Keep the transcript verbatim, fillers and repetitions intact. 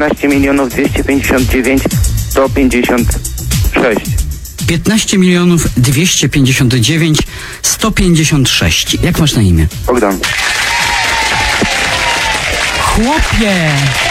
piętnaście milionów dwieście pięćdziesiąt dziewięć sto pięćdziesiąt sześć. piętnaście milionów dwieście pięćdziesiąt dziewięć sto pięćdziesiąt sześć. Jak masz na imię? Bogdan. Chłopie!